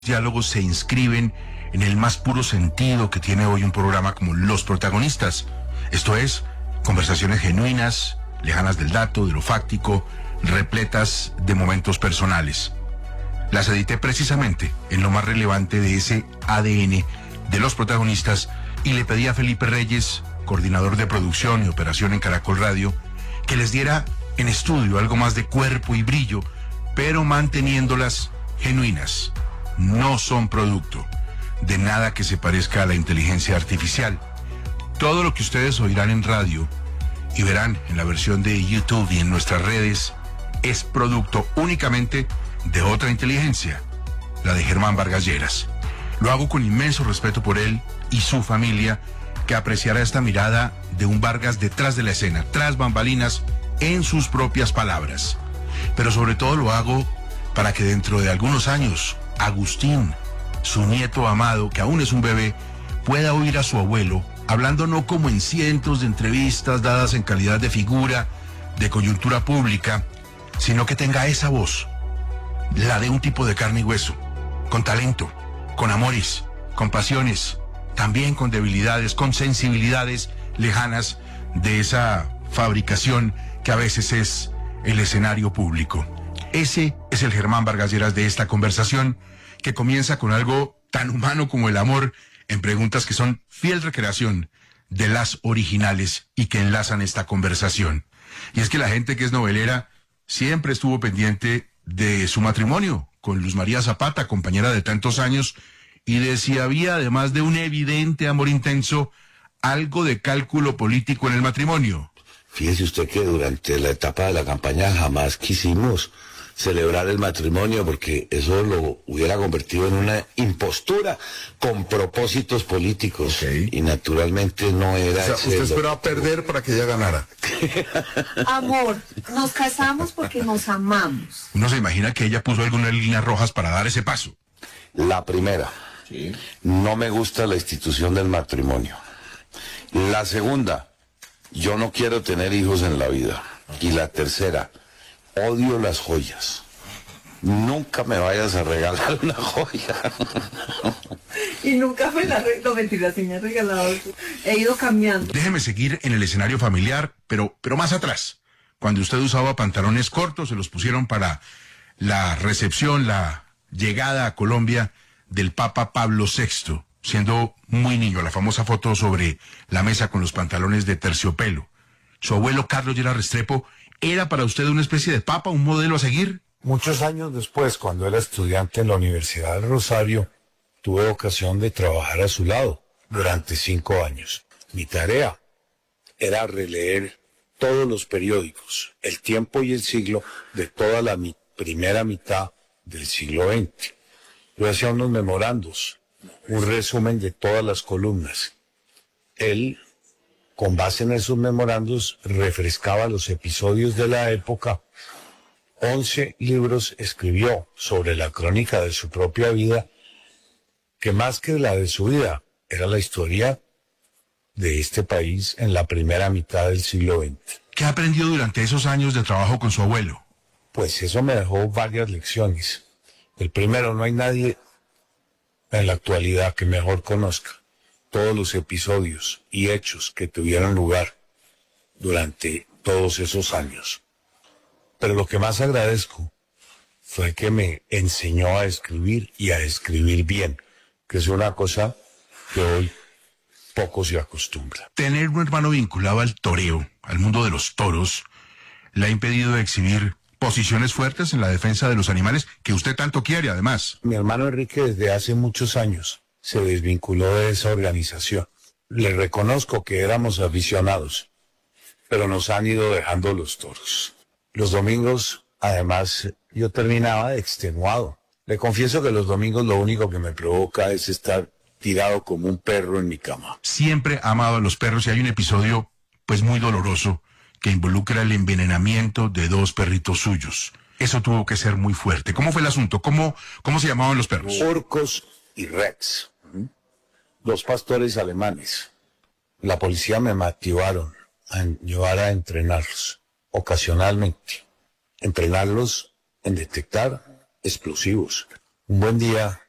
diálogos se inscriben en el más puro sentido que tiene hoy un programa como Los Protagonistas. Esto es, conversaciones genuinas, lejanas del dato, de lo fáctico, repletas de momentos personales. Las edité precisamente en lo más relevante de ese ADN de Los Protagonistas y le pedí a Felipe Reyes, coordinador de producción y operación en Caracol Radio, que les diera en estudio algo más de cuerpo y brillo, pero manteniéndolas genuinas. No son producto de nada que se parezca a la inteligencia artificial. Todo lo que ustedes oirán en radio y verán en la versión de YouTube y en nuestras redes es producto únicamente de otra inteligencia, la de Germán Vargas Lleras. Lo hago con inmenso respeto por él y su familia, que apreciará esta mirada de un Vargas detrás de la escena, tras bambalinas, en sus propias palabras. Pero sobre todo lo hago para que dentro de algunos años, Agustín, su nieto amado, que aún es un bebé, pueda oír a su abuelo hablando no como en cientos de entrevistas dadas en calidad de figura, de coyuntura pública, sino que tenga esa voz, la de un tipo de carne y hueso, con talento, con amores, con pasiones, también con debilidades, con sensibilidades lejanas de esa fabricación que a veces es el escenario público. Ese es el Germán Vargas Lleras de esta conversación, que comienza con algo tan humano como el amor, en preguntas que son fiel recreación de las originales y que enlazan esta conversación. Y es que la gente que es novelera siempre estuvo pendiente de su matrimonio con Luz María Zapata, compañera de tantos años, y de si había, además de un evidente amor intenso, algo de cálculo político en el matrimonio. Fíjese usted que durante la etapa de la campaña jamás quisimos celebrar el matrimonio porque eso lo hubiera convertido en una impostura con propósitos políticos. Okay. Y naturalmente no era... O sea, usted esperaba perder para que ella ganara. Amor, nos casamos porque nos amamos. Uno se imagina que ella puso algunas líneas rojas para dar ese paso. La primera, sí, no me gusta la institución del matrimonio. La segunda, yo no quiero tener hijos en la vida. Y la tercera, odio las joyas. Nunca me vayas a regalar una joya. Y nunca me la regaló, mentira, sí me ha regalado. He ido cambiando. Déjeme seguir en el escenario familiar, pero más atrás. Cuando usted usaba pantalones cortos, se los pusieron para la recepción, la llegada a Colombia del Papa Pablo VI, siendo muy niño, la famosa foto sobre la mesa con los pantalones de terciopelo. Su abuelo Carlos Lleras Restrepo era para usted una especie de papa, un modelo a seguir. Muchos años después, cuando era estudiante en la Universidad del Rosario, tuve ocasión de trabajar a su lado durante 5 años. Mi tarea era releer todos los periódicos, El Tiempo y El Siglo, de toda la primera mitad del siglo XX. Yo hacía unos memorandos, un resumen de todas las columnas. Él, con base en esos memorandos, refrescaba los episodios de la época. 11 libros escribió sobre la crónica de su propia vida, que más que la de su vida, era la historia de este país en la primera mitad del siglo XX. ¿Qué aprendió durante esos años de trabajo con su abuelo? Pues eso me dejó varias lecciones. El primero, no hay nadie en la actualidad que mejor conozca todos los episodios y hechos que tuvieron lugar durante todos esos años. Pero lo que más agradezco fue que me enseñó a escribir y a escribir bien, que es una cosa que hoy poco se acostumbra. Tener un hermano vinculado al toreo, al mundo de los toros, le ha impedido exhibir posiciones fuertes en la defensa de los animales que usted tanto quiere, además. Mi hermano Enrique desde hace muchos años se desvinculó de esa organización. Le reconozco que éramos aficionados, pero nos han ido dejando los toros. Los domingos, además, yo terminaba extenuado. Le confieso que los domingos lo único que me provoca es estar tirado como un perro en mi cama. Siempre ha amado a los perros y hay un episodio, pues muy doloroso, que involucra el envenenamiento de 2 perritos suyos. Eso tuvo que ser muy fuerte. ¿Cómo fue el asunto? ¿Cómo se llamaban los perros? Orcos y Rex. 2 pastores alemanes. La policía me motivaron a llevar a entrenarlos, ocasionalmente. Entrenarlos en detectar explosivos. Un buen día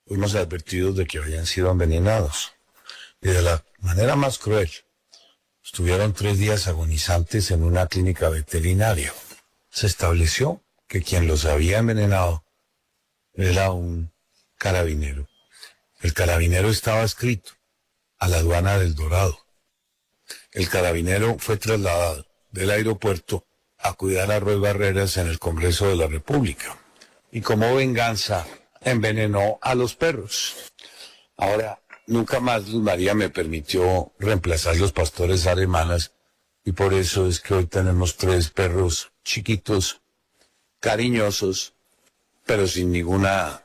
fuimos advertidos de que habían sido envenenados. Y de la manera más cruel, estuvieron 3 días agonizantes en una clínica veterinaria. Se estableció que quien los había envenenado era un carabinero. El carabinero estaba adscrito a la aduana del Dorado. El carabinero fue trasladado del aeropuerto a cuidar a Roy Barreras en el Congreso de la República. Y como venganza, envenenó a los perros. Ahora, nunca más Luz María me permitió reemplazar los pastores alemanes y por eso es que hoy tenemos 3 perros chiquitos, cariñosos, pero sin ninguna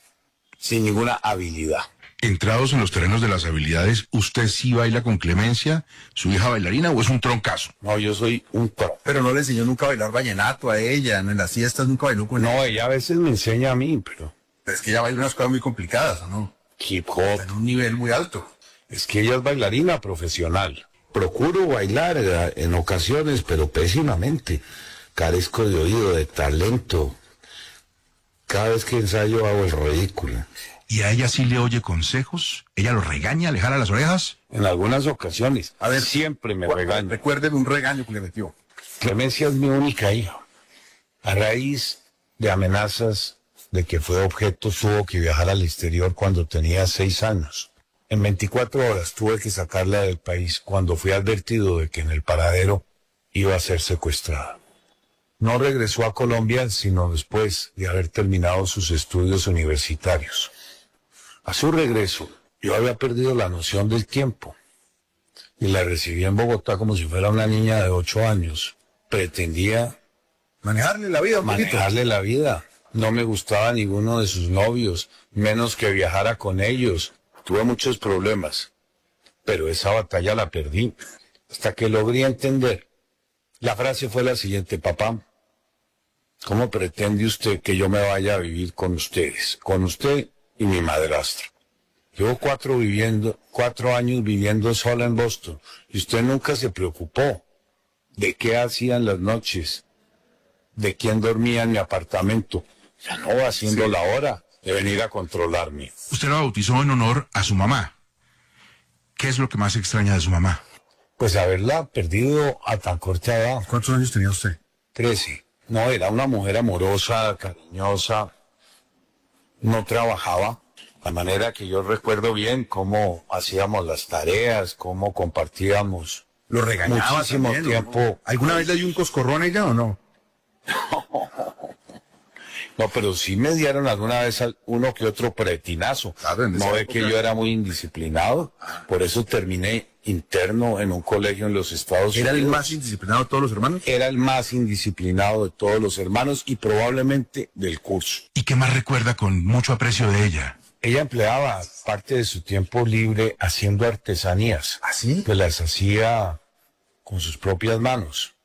habilidad. Entrados en los terrenos de las habilidades, ¿usted sí baila con Clemencia, su hija bailarina, o es un troncazo? No, yo soy un pro. Pero no le enseñó nunca a bailar vallenato a ella, ¿no? En las fiestas nunca bailó con ella. No, ella a veces me enseña a mí, pero Es que ella baila unas cosas muy complicadas, ¿o no? hip hop. En un nivel muy alto. Es que ella es bailarina profesional. Procuro bailar en ocasiones, pero pésimamente. Carezco de oído, de talento. Cada vez que ensayo hago el ridículo. ¿Y a ella sí le oye consejos? ¿Ella lo regaña, le jala las orejas? En algunas ocasiones. A ver, siempre me regaña. Recuérdeme un regaño que le metió. Clemencia es mi única hija. A raíz de amenazas de que fue objeto, tuvo que viajar al exterior cuando tenía 6 años. En 24 horas tuve que sacarla del país cuando fui advertido de que en el paradero iba a ser secuestrada. No regresó a Colombia sino después de haber terminado sus estudios universitarios. A su regreso, yo había perdido la noción del tiempo y la recibí en Bogotá como si fuera una niña de 8 años. Pretendía Manejarle la vida un poquito. manejarle la vida. No me gustaba ninguno de sus novios, menos que viajara con ellos. Tuve muchos problemas, pero esa batalla la perdí. Hasta que logré entender. La frase fue la siguiente: papá, ¿cómo pretende usted que yo me vaya a vivir con ustedes? Con usted y mi madrastra. Llevo 4 años viviendo sola en Boston y usted nunca se preocupó de qué hacía en las noches, de quién dormía en mi apartamento. Ya no va siendo la hora de venir a controlarme. Usted la bautizó en honor a su mamá. ¿Qué es lo que más extraña de su mamá? Pues haberla perdido a tan corta edad. ¿Cuántos años tenía usted? 13. No, era una mujer amorosa, cariñosa, no trabajaba. La manera que yo recuerdo bien cómo hacíamos las tareas, cómo compartíamos Lo regañaba muchísimo también, tiempo. ¿no? ¿Alguna vez le dio un coscorrón a ella o no? No, pero sí me dieron alguna vez uno que otro pretinazo. Claro, en esa No ve época. que yo era muy indisciplinado, por eso terminé interno en un colegio en los Estados ¿Era Unidos. el más indisciplinado de todos los hermanos? Era el más indisciplinado de todos los hermanos y probablemente del curso. ¿Y qué más recuerda con mucho aprecio de ella? Ella empleaba parte de su tiempo libre haciendo artesanías. ¿Ah, sí? Que las hacía con sus propias manos.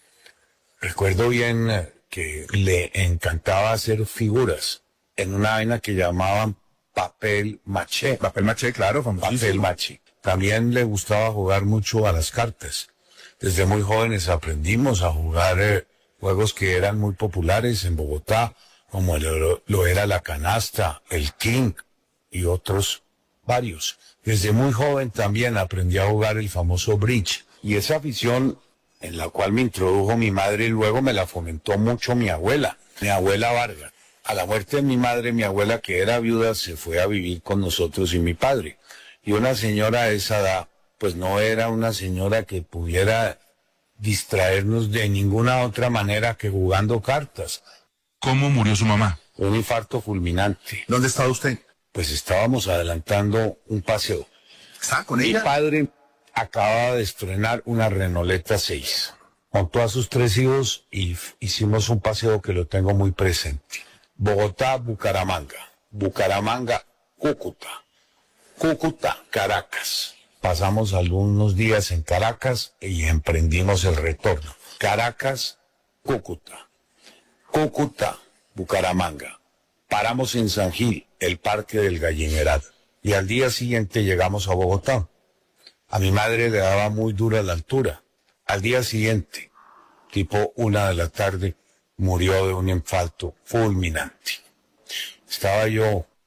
Recuerdo bien que le encantaba hacer figuras en una vaina que llamaban papel maché. Papel maché, claro, famosísimo. Papel maché. También le gustaba jugar mucho a las cartas. Desde muy jóvenes aprendimos a jugar juegos que eran muy populares en Bogotá, como lo era la canasta, el king y otros varios. Desde muy joven también aprendí a jugar el famoso bridge. Y esa afición en la cual me introdujo mi madre y luego me la fomentó mucho mi abuela Vargas. A la muerte de mi madre, mi abuela, que era viuda, se fue a vivir con nosotros y mi padre. Y una señora a esa edad, pues no era una señora que pudiera distraernos de ninguna otra manera que jugando cartas. ¿Cómo murió su mamá? Un infarto fulminante. ¿Dónde estaba usted? Pues estábamos adelantando un paseo. ¿Estaba con Mi ella? padre acababa de estrenar una Renauleta 6. Montó a sus 3 hijos y hicimos un paseo que lo tengo muy presente. Bogotá, Bucaramanga. Bucaramanga, Cúcuta. Cúcuta, Caracas. Pasamos algunos días en Caracas y emprendimos el retorno. Caracas, Cúcuta. Cúcuta, Bucaramanga. Paramos en San Gil, el Parque del Gallineral. Y al día siguiente llegamos a Bogotá. A mi madre le daba muy dura la altura. Al día siguiente, tipo 1 de la tarde, murió de un infarto fulminante. Estaba yo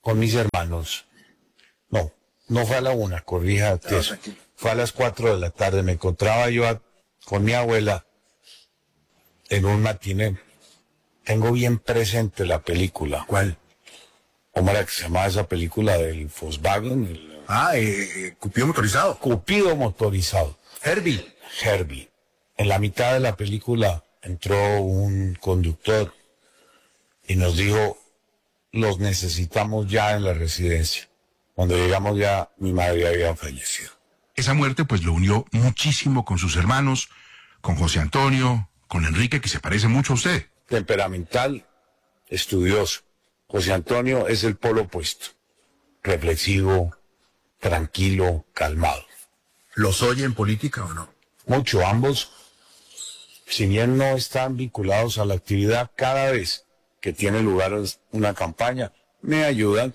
con mis hermanos. No fue a la 1, corríjate eso. Fue a las 4 de la tarde. Me encontraba yo con mi abuela en un matiné. Tengo bien presente la película. ¿Cuál? ¿Cómo era que se llamaba esa película del Volkswagen? Cupido motorizado. Cupido motorizado. Herbie. En la mitad de la película entró un conductor y nos dijo, los necesitamos ya en la residencia. Cuando llegamos ya, mi madre había fallecido. Esa muerte pues lo unió muchísimo con sus hermanos, con José Antonio, con Enrique, que se parece mucho a usted. Temperamental, estudioso. José Antonio es el polo opuesto. Reflexivo, tranquilo, calmado. ¿Los oye en política o no? Mucho, ambos, si bien no están vinculados a la actividad, cada vez que tiene lugar una campaña, me ayudan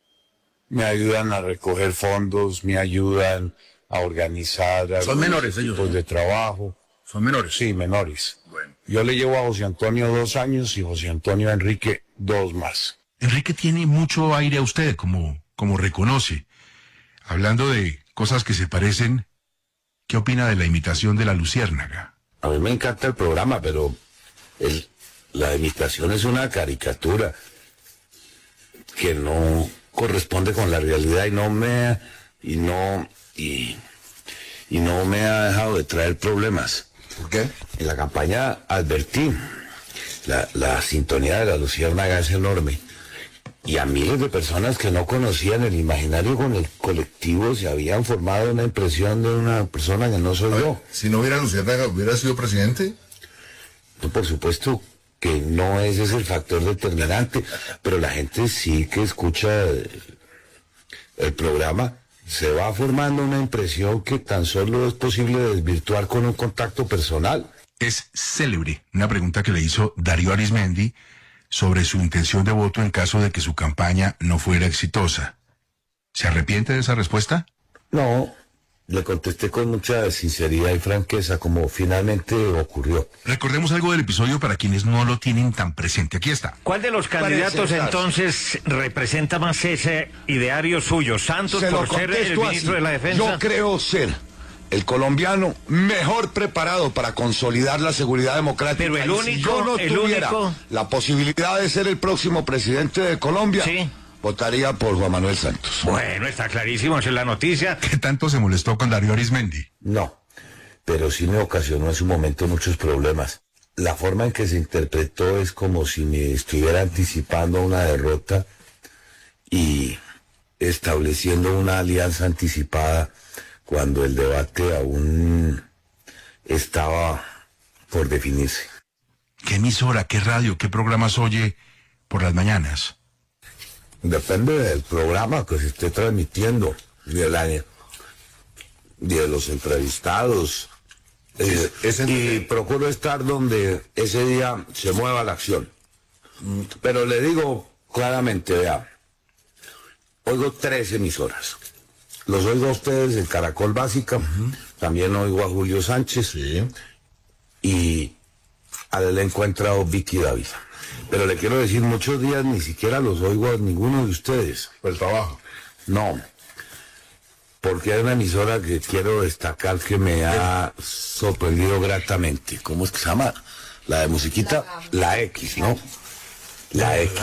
a recoger fondos, me ayudan a organizar. ¿Son menores ellos? Tipos de trabajo. ¿Son menores? Sí, menores. Bueno. Yo le llevo a José Antonio 2 años y José Antonio a Enrique 2 más. Enrique tiene mucho aire a usted, como reconoce. Hablando de cosas que se parecen, ¿qué opina de la imitación de la luciérnaga? A mí me encanta el programa, pero la imitación es una caricatura que no corresponde con la realidad y no me ha dejado de traer problemas. ¿Por qué? En la campaña advertí, la sintonía de la luciérnaga es enorme. Y a miles de personas que no conocían el imaginario con el colectivo se habían formado una impresión de una persona que no soy yo. Si no hubiera luciérnaga, ¿hubiera sido presidente? No, por supuesto que no ese es el factor determinante, pero la gente sí que escucha el programa, se va formando una impresión que tan solo es posible desvirtuar con un contacto personal. Es célebre una pregunta que le hizo Darío Arizmendi sobre su intención de voto en caso de que su campaña no fuera exitosa. ¿Se arrepiente de esa respuesta? No, le contesté con mucha sinceridad y franqueza, como finalmente ocurrió. Recordemos algo del episodio para quienes no lo tienen tan presente. Aquí está. ¿Cuál de los candidatos entonces representa más ese ideario suyo? ¿Santos Se lo por ser el contesto ministro así. de la Defensa? Yo creo ser el colombiano mejor preparado para consolidar la seguridad democrática. Pero el Y único, si yo no tuviera la posibilidad de ser el próximo presidente de Colombia, sí, votaría por Juan Manuel Santos. Bueno, está clarísimo, esa es la noticia. ¿Qué tanto se molestó con Darío Arizmendi? No, pero sí me ocasionó en su momento muchos problemas. La forma en que se interpretó es como si me estuviera anticipando una derrota y estableciendo una alianza anticipada cuando el debate aún estaba por definirse. ¿Qué emisora, qué radio, qué programas oye por las mañanas? Depende del programa que se esté transmitiendo, de los entrevistados, y procuro estar donde ese día se mueva la acción. Pero le digo claramente, vea, oigo 3 emisoras. Los oigo a ustedes en Caracol Básica, también oigo a Julio Sánchez, y al encuentro Vicky Dávila. Pero le quiero decir, muchos días ni siquiera los oigo a ninguno de ustedes. Por el trabajo. No, porque hay una emisora que quiero destacar que me ha sorprendido gratamente. ¿Cómo es que se llama? La de musiquita, la X, ¿no? La X.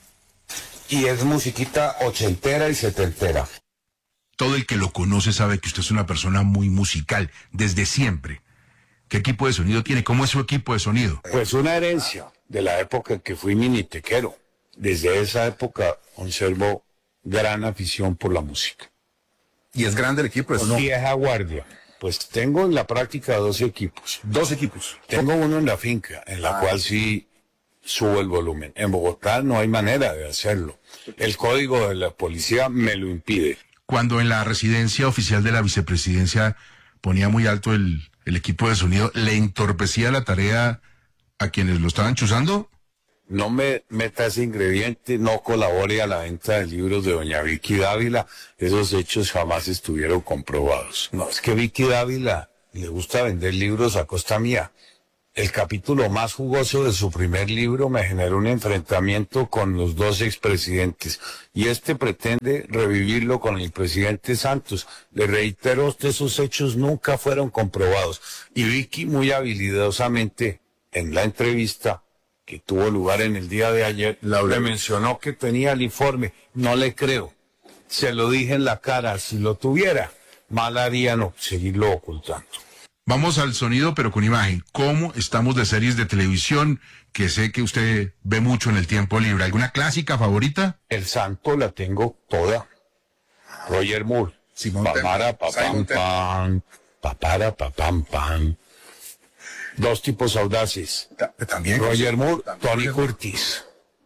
Y es musiquita ochentera y setentera. Todo el que lo conoce sabe que usted es una persona muy musical, desde siempre. ¿Qué equipo de sonido tiene? ¿Cómo es su equipo de sonido? Pues una herencia de la época en que fui minitequero. Desde esa época conservo gran afición por la música. ¿Y es grande el equipo? ¿O no? Vieja guardia. Pues tengo en la práctica 2 equipos. 2 equipos. Tengo uno en la finca, en la cual sí subo el volumen. En Bogotá no hay manera de hacerlo. El código de la policía me lo impide. Cuando en la residencia oficial de la vicepresidencia ponía muy alto el equipo de sonido, ¿le entorpecía la tarea a quienes lo estaban chuzando? No me meta ese ingrediente, no colabore a la venta de libros de doña Vicky Dávila. Esos hechos jamás estuvieron comprobados. No, es que Vicky Dávila le gusta vender libros a costa mía. el capítulo más jugoso de su primer libro me generó un enfrentamiento con los dos expresidentes y este pretende revivirlo con el presidente Santos. Le reitero que esos hechos nunca fueron comprobados y Vicky muy habilidosamente en la entrevista que tuvo lugar en el día de ayer le mencionó que tenía el informe. No le creo. Se lo dije en la cara. Si lo tuviera, mal haría no seguirlo ocultando. Vamos al sonido, pero con imagen. ¿Cómo estamos de series de televisión que sé que usted ve mucho en el tiempo libre? ¿Alguna clásica favorita? El Santo la tengo toda. Roger Moore. Simón Papara, papam, pam. Papara, papam, pam. Dos tipos audaces. También. Roger Moore, Tony Roger- Curtis.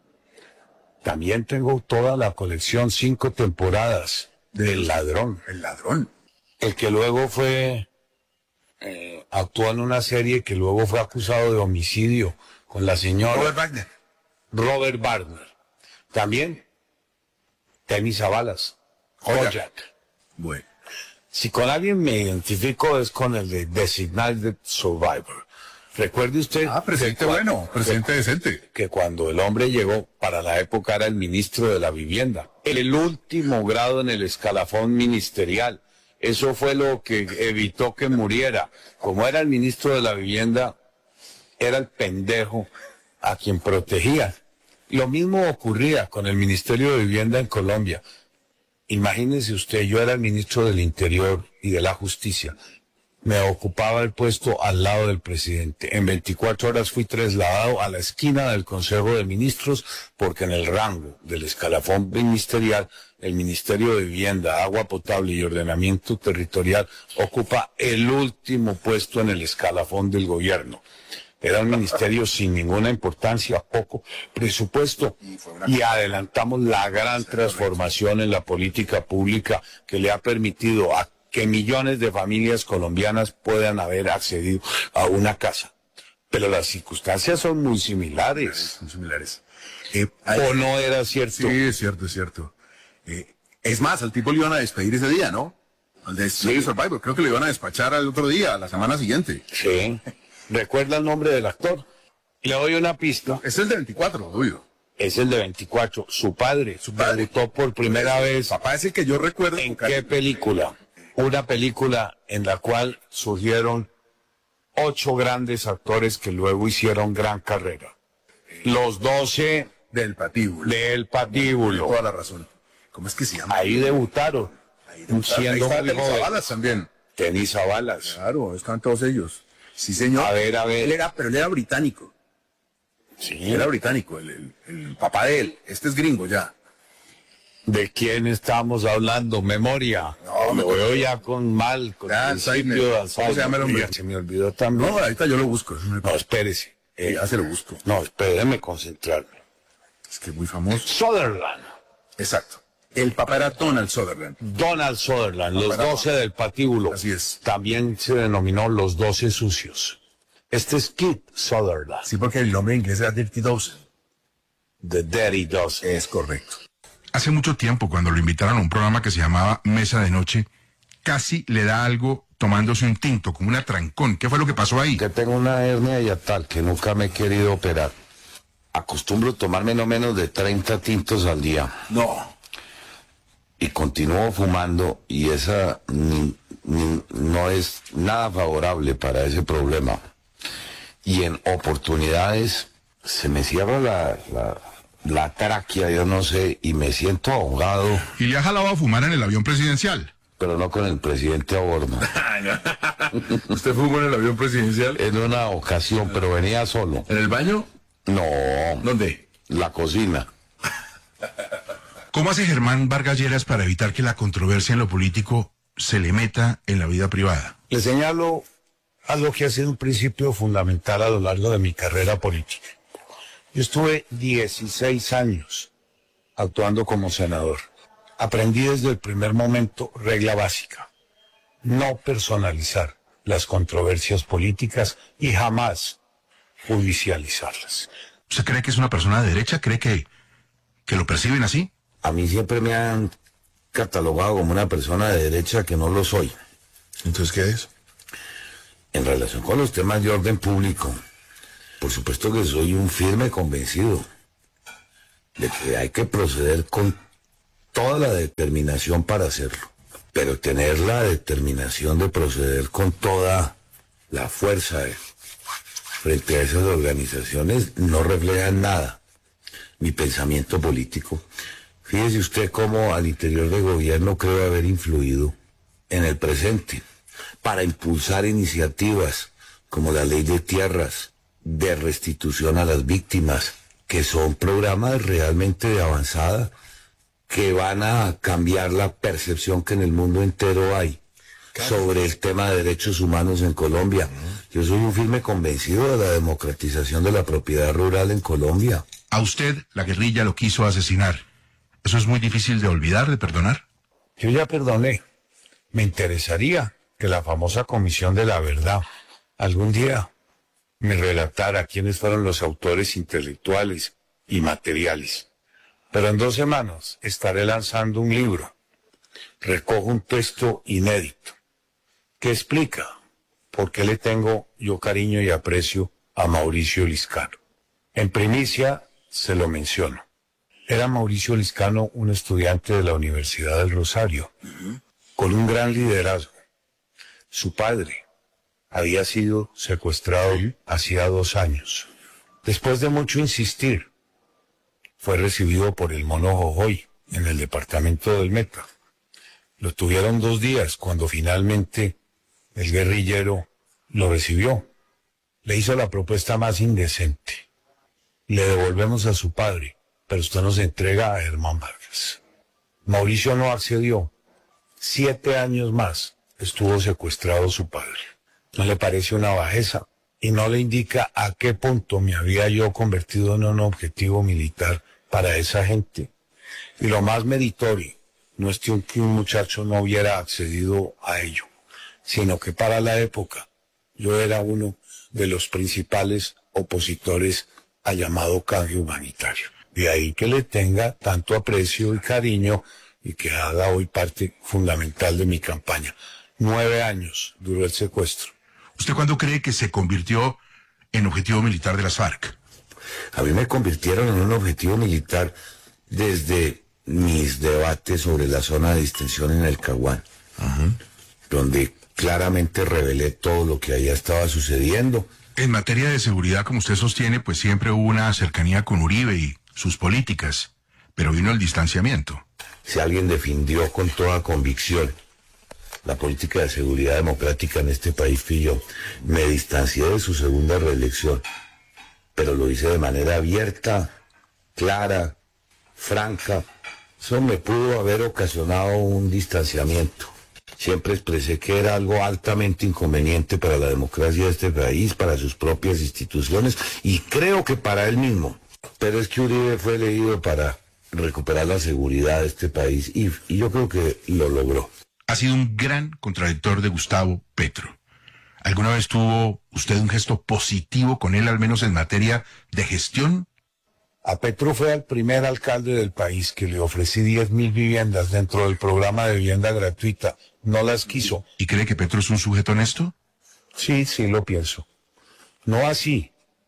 También tengo toda la colección, 5 temporadas del Ladrón. El ladrón. El que luego fue... actuó en una serie que luego fue acusado de homicidio con la señora Robert Wagner. Robert Wagner. También Temi Zabalas, Kojak. Bueno. Si con alguien me identifico es con el de Designated Survivor. Recuerde usted Presidente que bueno, presidente decente. que cuando el hombre llegó, para la época era el ministro de la Vivienda, el último grado en el escalafón ministerial. Eso fue lo que evitó que muriera. Como era el ministro de la Vivienda, era el pendejo a quien protegía. Lo mismo ocurría con el Ministerio de Vivienda en Colombia. Imagínese usted, yo era el ministro del Interior y de la Justicia. Me ocupaba el puesto al lado del presidente. En 24 horas fui trasladado a la esquina del Consejo de Ministros porque en el rango del escalafón ministerial, el Ministerio de Vivienda, Agua Potable y Ordenamiento Territorial ocupa el último puesto en el escalafón del gobierno. Era un ministerio sin ninguna importancia, poco presupuesto, y adelantamos la gran transformación en la política pública que le ha permitido a que millones de familias colombianas puedan haber accedido a una casa. Pero las circunstancias son muy similares. Son similares. ¿O no era cierto? Sí, es cierto, es cierto. Es más, al tipo le iban a despedir ese día, ¿no? Al de Survivor. Creo que le iban a despachar al otro día, la semana siguiente. Sí. ¿Recuerda el nombre del actor? Le doy una pista. Es el de 24, obvio. Es el de 24. Su padre debutó por primera vez. Papá es el que yo recuerdo. ¿En qué película? Una película en la cual surgieron 8 grandes actores que luego hicieron gran carrera. Los 12 Del patíbulo. del patíbulo. Toda la razón. ¿Cómo es que se llama? Ahí debutaron. Ahí Siendo está muy Telly joven. Savalas también. Teni Zabalas. Claro, están todos ellos. Sí, señor. A ver. Pero él era británico. Sí. Era británico, el papá de él. Este es gringo ya. ¿De quién estamos hablando? Memoria. No, me veo ya con Alzheimer. principio de ¿Cómo se llama el hombre? Ya se me olvidó también. No, ahorita yo lo busco. No, espérese. Ya se lo busco. No, espéreme concentrarme. Es que es muy famoso. Sutherland. Exacto. El papá era Donald Sutherland. Donald Sutherland, los Para- 12 del patíbulo. Así es. También se denominó los 12 sucios. Este es Kit Sutherland. Sí, porque el nombre en inglés era Dirty Dozen. The Dirty Dozen. Es correcto. Hace mucho tiempo, cuando lo invitaron a un programa que se llamaba Mesa de Noche, casi le da algo tomándose un tinto, como un atrancón. ¿Qué fue lo que pasó ahí? Que tengo una hernia yatal que nunca me he querido operar. Acostumbro tomarme no menos de 30 tintos al día. No. Y continúo fumando y esa no es nada favorable para ese problema. Y en oportunidades se me cierra la tráquea, yo no sé, y me siento ahogado, Y le ha jalado a fumar en el avión presidencial. pero no con el presidente a bordo. ¿Usted fumó en el avión presidencial? En una ocasión, pero venía solo. ¿En el baño? No, ¿Dónde? la cocina. ¿Cómo hace Germán Vargas Lleras para evitar que la controversia en lo político se le meta en la vida privada? Le señalo algo que ha sido un principio fundamental a lo largo de mi carrera política. Yo estuve 16 años actuando como senador. Aprendí desde el primer momento regla básica: no personalizar las controversias políticas y jamás judicializarlas. ¿Usted cree que es una persona de derecha? ¿Cree que lo perciben así? A mí siempre me han catalogado como una persona de derecha que no lo soy. ¿Entonces qué es? En relación con los temas de orden público, por supuesto que soy un firme convencido de que hay que proceder con toda la determinación para hacerlo, pero tener la determinación de proceder con toda la fuerza frente a esas organizaciones no refleja en nada mi pensamiento político. Fíjese usted cómo al interior del gobierno creo haber influido en el presente para impulsar iniciativas como la ley de tierras, de restitución a las víctimas, que son programas realmente de avanzada, que van a cambiar la percepción que en el mundo entero hay sobre el tema de derechos humanos en Colombia. Yo soy un firme convencido de la democratización de la propiedad rural en Colombia. A usted la guerrilla lo quiso asesinar. ¿Eso es muy difícil de olvidar, de perdonar? Yo ya perdoné. Me interesaría que la famosa Comisión de la Verdad algún día me relatara quiénes fueron los autores intelectuales y materiales. Pero en 2 semanas estaré lanzando un libro. Recojo un texto inédito que explica por qué le tengo yo cariño y aprecio a Mauricio Liscano. En primicia se lo menciono. Era Mauricio Liscano un estudiante de la Universidad del Rosario, con un gran liderazgo. Su padre había sido secuestrado hacía 2 años. Después de mucho insistir, fue recibido por el Mono Jojoy en el departamento del Meta. Lo tuvieron 2 días cuando finalmente el guerrillero lo recibió. Le hizo la propuesta más indecente. Le devolvemos a su padre, pero usted nos entrega a Germán Vargas. Mauricio no accedió. 7 años más estuvo secuestrado su padre. ¿No le parece una bajeza? Y no le indica a qué punto me había yo convertido en un objetivo militar para esa gente. Y lo más meritorio no es que un muchacho no hubiera accedido a ello, sino que para la época yo era uno de los principales opositores al llamado canje humanitario. De ahí que le tenga tanto aprecio y cariño y que haga hoy parte fundamental de mi campaña. 9 años duró el secuestro. ¿Usted cuándo cree que se convirtió en objetivo militar de las FARC? A mí me convirtieron en un objetivo militar desde mis debates sobre la zona de distensión en el Caguán, donde claramente revelé todo lo que allá estaba sucediendo. En materia de seguridad, como usted sostiene, pues siempre hubo una cercanía con Uribe y sus políticas, pero vino el distanciamiento. Si alguien defendió con toda convicción la política de seguridad democrática en este país, fui yo. Me distancié de su segunda reelección, pero lo hice de manera abierta, clara, franca. Eso me pudo haber ocasionado un distanciamiento. Siempre expresé que era algo altamente inconveniente para la democracia de este país, para sus propias instituciones y creo que para él mismo. Pero es que Uribe fue elegido para recuperar la seguridad de este país y yo creo que lo logró. Ha sido un gran contradictor de Gustavo Petro. ¿Alguna vez tuvo usted un gesto positivo con él, al menos en materia de gestión? A Petro fue el primer alcalde del país que le ofrecí 10.000 viviendas dentro del programa de vivienda gratuita. No las quiso. ¿Y cree que Petro es un sujeto honesto? Sí, lo pienso. No así,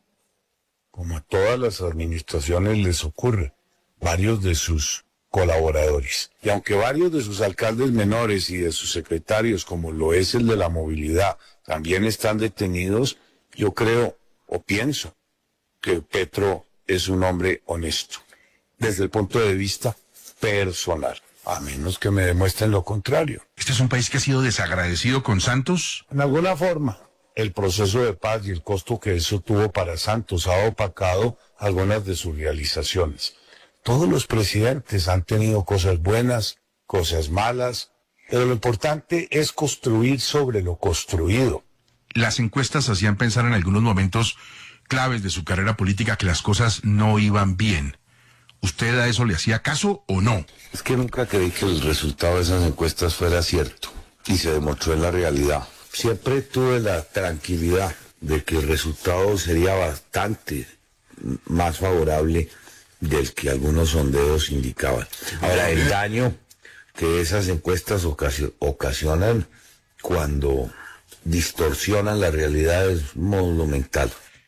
como a todas las administraciones les ocurre, varios de sus colaboradores. Y aunque varios de sus alcaldes menores y de sus secretarios, como lo es el de la movilidad, también están detenidos, yo creo o pienso que Petro es un hombre honesto, desde el punto de vista personal, a menos que me demuestren lo contrario. ¿Este es un país que ha sido desagradecido con Santos? En alguna forma, el proceso de paz y el costo que eso tuvo para Santos ha opacado algunas de sus realizaciones. Todos los presidentes han tenido cosas buenas, cosas malas, pero lo importante es construir sobre lo construido. Las encuestas hacían pensar en algunos momentos claves de su carrera política que las cosas no iban bien. ¿Usted a eso le hacía caso o no? Es que nunca creí que el resultado de esas encuestas fuera cierto y se demostró en la realidad. Siempre tuve la tranquilidad de que el resultado sería bastante más favorable del que algunos sondeos indicaban. Ahora, el daño que esas encuestas ocasionan cuando distorsionan la realidad es monumental.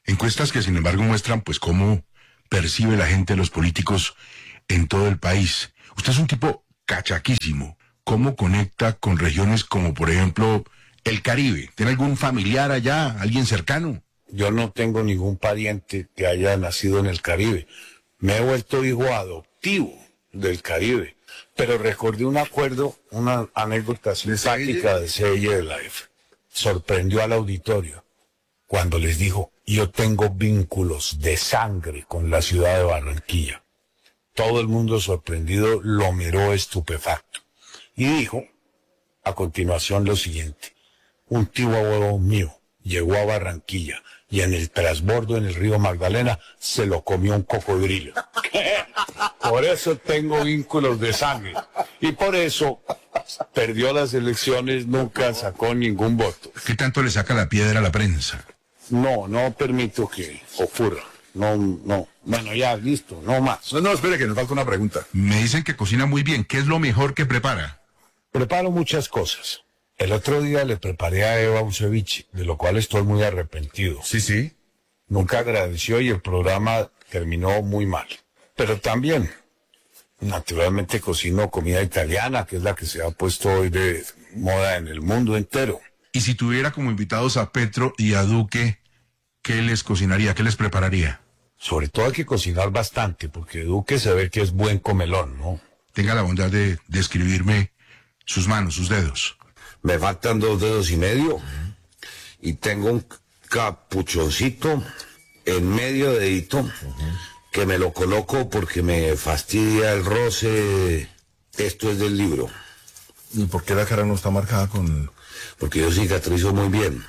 Encuestas que sin embargo muestran pues cómo percibe la gente a los políticos en todo el país. Usted es un tipo cachaquísimo. ¿Cómo conecta con regiones como por ejemplo el Caribe? ¿Tiene algún familiar allá, alguien cercano? Yo no tengo ningún pariente que haya nacido en el Caribe. Me he vuelto hijo adoptivo del Caribe. Pero recordé un acuerdo, una anécdota simpática de CIE Life. Sorprendió al auditorio cuando les dijo: yo tengo vínculos de sangre con la ciudad de Barranquilla. Todo el mundo sorprendido lo miró estupefacto. Y dijo a continuación lo siguiente: un tío abuelo mío llegó a Barranquilla y en el transbordo en el río Magdalena se lo comió un cocodrilo. Por eso tengo vínculos de sangre. Y por eso perdió las elecciones, nunca sacó ningún voto. ¿Qué tanto le saca la piedra a la prensa? No permito que ocurra. No. Bueno, ya, listo, no más. No, espere, que nos falta una pregunta. Me dicen que cocina muy bien. ¿Qué es lo mejor que prepara? Preparo muchas cosas. El otro día le preparé a Eva un ceviche, de lo cual estoy muy arrepentido. Sí. Nunca agradeció y el programa terminó muy mal. Pero también, naturalmente, cocino comida italiana, que es la que se ha puesto hoy de moda en el mundo entero. Y si tuviera como invitados a Petro y a Duque, ¿qué les cocinaría? ¿Qué les prepararía? Sobre todo hay que cocinar bastante, porque Duque se ve que es buen comelón, ¿no? Tenga la bondad de describirme sus manos, sus dedos. Me faltan 2 dedos y medio y tengo un capuchoncito en medio dedito que me lo coloco porque me fastidia el roce. Esto es del libro. ¿Y por qué la cara no está marcada con...? Porque yo cicatrizo muy bien.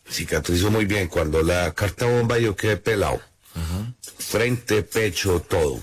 Cuando la carta bomba yo quedé pelado. Frente, pecho, todo.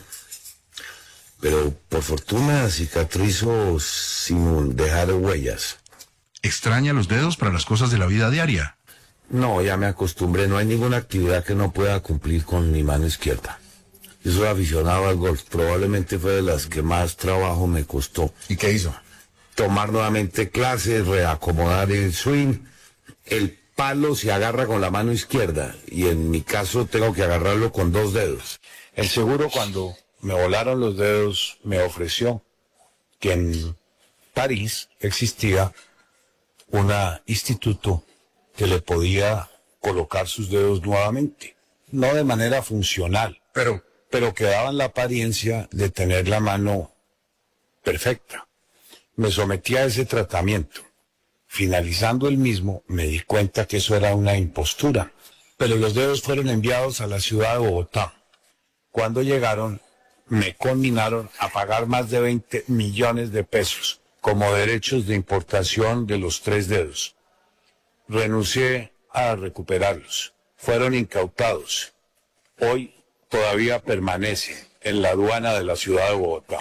Pero por fortuna cicatrizo sin dejar huellas. ¿Extraña los dedos para las cosas de la vida diaria? No, ya me acostumbré. No hay ninguna actividad que no pueda cumplir con mi mano izquierda. Yo soy aficionado al golf. Probablemente fue de las que más trabajo me costó. ¿Y qué hizo? Tomar nuevamente clases, reacomodar el swing. El palo se agarra con la mano izquierda y en mi caso tengo que agarrarlo con 2 dedos. El seguro, cuando me volaron los dedos, me ofreció que en París existía un instituto que le podía colocar sus dedos nuevamente. No de manera funcional, pero que daban la apariencia de tener la mano perfecta. Me sometí a ese tratamiento. Finalizando el mismo, me di cuenta que eso era una impostura. Pero los dedos fueron enviados a la ciudad de Bogotá. Cuando llegaron, me conminaron a pagar más de 20 millones de pesos como derechos de importación de los 3 dedos. Renuncié a recuperarlos. Fueron incautados. Hoy todavía permanecen en la aduana de la ciudad de Bogotá.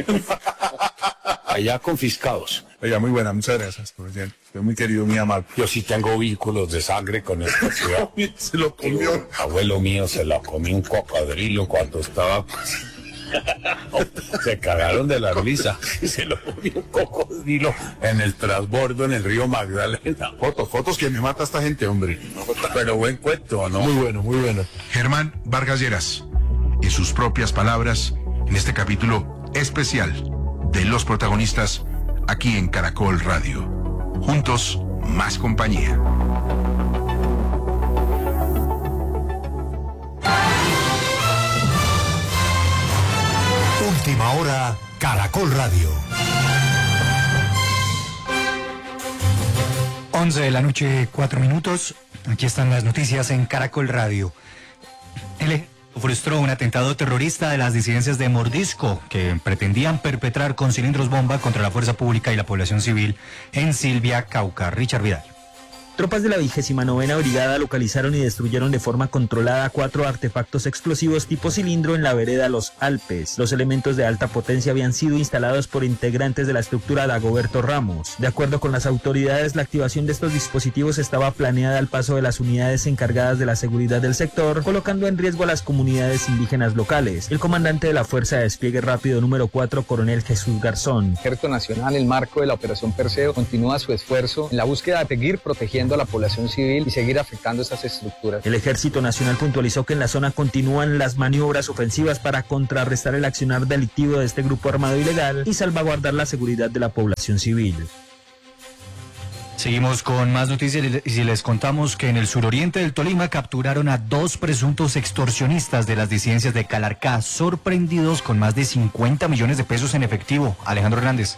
Allá confiscados. Oiga, muy buena, muchas gracias, presidente. Fue muy querido, muy amable. Yo sí tengo vínculos de sangre con esta ciudad. Se lo comió. Abuelo mío se la comió un cocodrilo cuando estaba... Se cagaron de la risa. Se lo comió un cocodrilo en el transbordo en el río Magdalena. Fotos que me mata esta gente, hombre. Pero buen cuento, ¿no? Muy bueno. Germán Vargas Lleras, en sus propias palabras, en este capítulo especial de Los Protagonistas, aquí en Caracol Radio. Juntos, más compañía. Última hora, Caracol Radio. 11 de la noche, 4 minutos. Aquí están las noticias en Caracol Radio. Frustró un atentado terrorista de las disidencias de Mordisco que pretendían perpetrar con cilindros bomba contra la fuerza pública y la población civil en Silvia, Cauca. Richard Vidal. Tropas de la 29ª Brigada localizaron y destruyeron de forma controlada 4 artefactos explosivos tipo cilindro en la vereda Los Alpes. Los elementos de alta potencia habían sido instalados por integrantes de la estructura Dagoberto Ramos. De acuerdo con las autoridades, la activación de estos dispositivos estaba planeada al paso de las unidades encargadas de la seguridad del sector, colocando en riesgo a las comunidades indígenas locales. El comandante de la Fuerza de Despliegue Rápido número 4, coronel Jesús Garzón. El Ejército Nacional, en el marco de la Operación Perseo, continúa su esfuerzo en la búsqueda de seguir protegiendo destruyendo a la población civil y seguir afectando esas estructuras. El Ejército Nacional puntualizó que en la zona continúan las maniobras ofensivas para contrarrestar el accionar delictivo de este grupo armado ilegal y salvaguardar la seguridad de la población civil. Seguimos con más noticias y les contamos que en el suroriente del Tolima capturaron a 2 presuntos extorsionistas de las disidencias de Calarcá, sorprendidos con más de 50 millones de pesos en efectivo. Alejandro Hernández.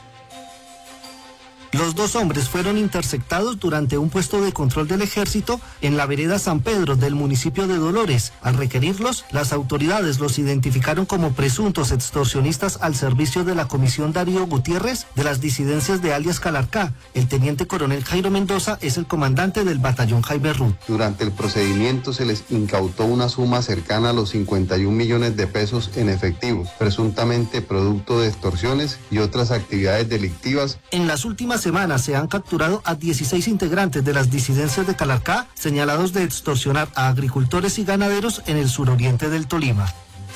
Los 2 hombres fueron interceptados durante un puesto de control del ejército en la vereda San Pedro del municipio de Dolores. Al requerirlos, las autoridades los identificaron como presuntos extorsionistas al servicio de la Comisión Darío Gutiérrez de las disidencias de alias Calarcá. El teniente coronel Jairo Mendoza es el comandante del batallón Jaime Ruth. Durante el procedimiento se les incautó una suma cercana a los 51 millones de pesos en efectivo, presuntamente producto de extorsiones y otras actividades delictivas. En las últimas semanas se han capturado a 16 integrantes de las disidencias de Calarcá, señalados de extorsionar a agricultores y ganaderos en el suroriente del Tolima.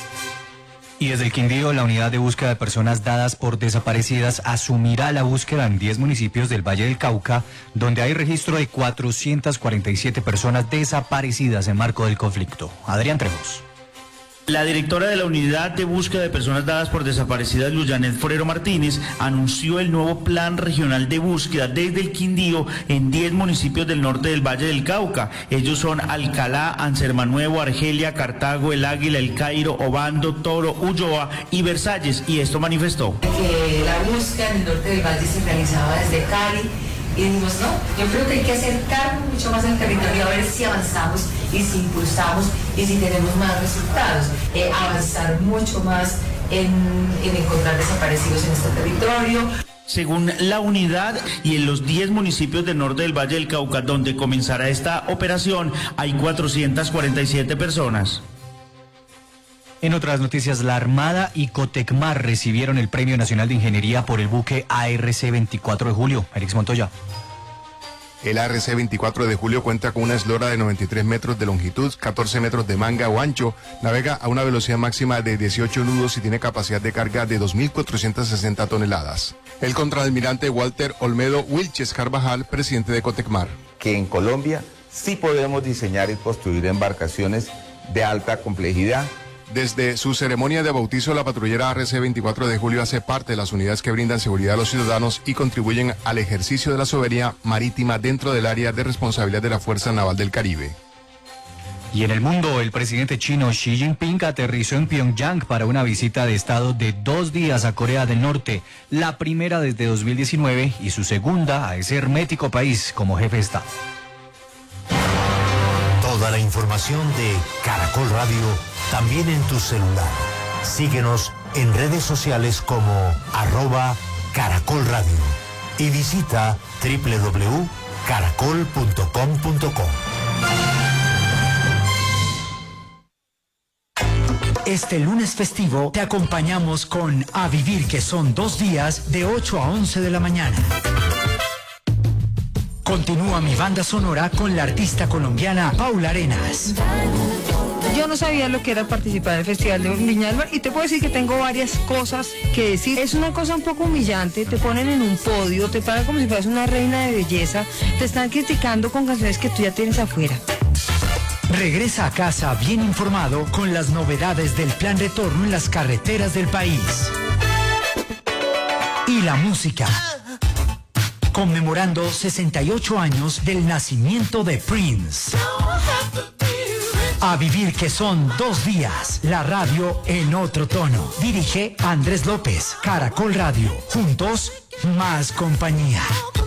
Y desde el Quindío, la unidad de búsqueda de personas dadas por desaparecidas asumirá la búsqueda en 10 municipios del Valle del Cauca, donde hay registro de 447 personas desaparecidas en marco del conflicto. Adrián Trejos. La directora de la Unidad de Búsqueda de Personas Dadas por Desaparecidas, Luyanet Forero Martínez, anunció el nuevo Plan Regional de Búsqueda desde el Quindío en 10 municipios del norte del Valle del Cauca. Ellos son Alcalá, Ansermanuevo, Argelia, Cartago, El Águila, El Cairo, Obando, Toro, Ulloa y Versalles. Y esto manifestó. Que la búsqueda en el norte del Valle se realizaba desde Cali. Y dijimos, no, yo creo que hay que acercarnos mucho más al territorio, a ver si avanzamos y si impulsamos y si tenemos más resultados. Avanzar mucho más en encontrar desaparecidos en este territorio. Según la unidad y en los 10 municipios del norte del Valle del Cauca, donde comenzará esta operación, hay 447 personas. En otras noticias, la Armada y Cotecmar recibieron el Premio Nacional de Ingeniería por el buque ARC 24 de julio. Erix Montoya. El ARC 24 de julio cuenta con una eslora de 93 metros de longitud, 14 metros de manga o ancho, navega a una velocidad máxima de 18 nudos y tiene capacidad de carga de 2.460 toneladas. El contraalmirante Walter Olmedo Wilches Carvajal, presidente de Cotecmar. Que en Colombia sí podemos diseñar y construir embarcaciones de alta complejidad. Desde su ceremonia de bautizo, la patrullera ARC 24 de julio hace parte de las unidades que brindan seguridad a los ciudadanos y contribuyen al ejercicio de la soberanía marítima dentro del área de responsabilidad de la Fuerza Naval del Caribe. Y en el mundo, el presidente chino Xi Jinping aterrizó en Pyongyang para una visita de Estado de 2 días a Corea del Norte, la primera desde 2019 y su segunda a ese hermético país como jefe de Estado. Toda la información de Caracol Radio también en tu celular. Síguenos en redes sociales como @Caracol Radio y visita www.caracol.com.co. Este lunes festivo te acompañamos con A Vivir, que son 2 días de 8 a 11 de la mañana. Continúa mi banda sonora con la artista colombiana Paula Arenas. Yo no sabía lo que era participar en el Festival de Viña del Mar y te puedo decir que tengo varias cosas que decir. Es una cosa un poco humillante, te ponen en un podio, te pagan como si fueras una reina de belleza, te están criticando con canciones que tú ya tienes afuera. Regresa a casa bien informado con las novedades del plan retorno en las carreteras del país. Y la música. Conmemorando 68 años del nacimiento de Prince. A Vivir, que son 2 días. La radio en otro tono. Dirige Andrés López. Caracol Radio. Juntos, más compañía.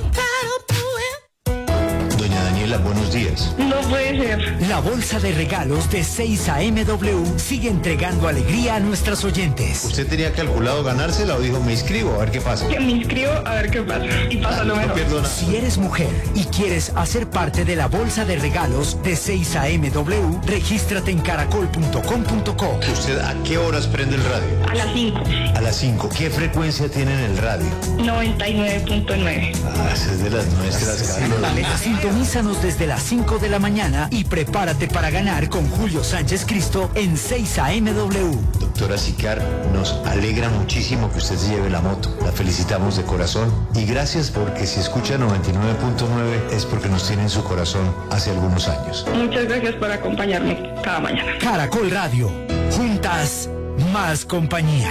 Doña Daniela, buenos días. No puede ser. La bolsa de regalos de 6 a MW sigue entregando alegría a nuestras oyentes. ¿Usted tenía calculado ganársela o dijo me inscribo a ver qué pasa? Que me inscribo a ver qué pasa. Y pasa lo mejor. No, si eres mujer y quieres hacer parte de la bolsa de regalos de 6 a MW, regístrate en caracol.com.co. ¿Usted a qué horas prende el radio? A las 5. A las 5. ¿Qué frecuencia tiene en el radio? 99.9. Ah, esa es de las nuestras, Carlos. Sintonízanos Llámanos desde las 5 de la mañana y prepárate para ganar con Julio Sánchez Cristo en 6 AMW. Doctora Sicar, nos alegra muchísimo que usted se lleve la moto. La felicitamos de corazón y gracias porque si escucha 99.9 es porque nos tiene en su corazón hace algunos años. Muchas gracias por acompañarme cada mañana. Caracol Radio. Juntas, más compañía.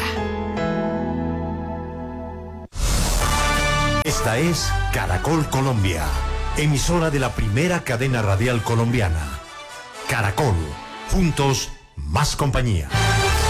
Esta es Caracol Colombia, emisora de la primera cadena radial colombiana. Caracol, juntos, más compañía.